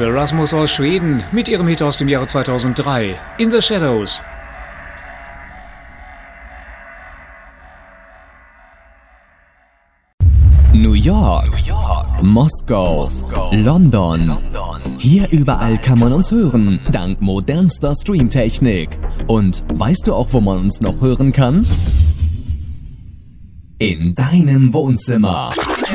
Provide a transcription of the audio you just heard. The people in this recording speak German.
The Rasmus aus Schweden mit ihrem Hit aus dem Jahre 2003, In the Shadows. New York, Moskau, London. Hier überall kann man uns hören, dank modernster Streamtechnik. Und weißt du auch, wo man uns noch hören kann? In deinem Wohnzimmer.